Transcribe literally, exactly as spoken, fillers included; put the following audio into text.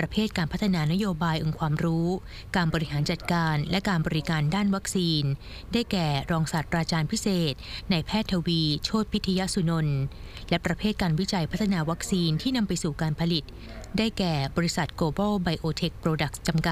ประเภทการพัฒนานโยบายองค์ความรู้การบริหารจัดการและการบริการด้านวัคซีนได้แก่รองศาสตราจารย์พิเศษนายแพทย์ทวีโชติพิทยสุนนท์และประเภทการวิจัยพัฒนาวัคซีนที่นำไปสู่การผลิตได้แก่บริษัท Global Biotech Products จำกัด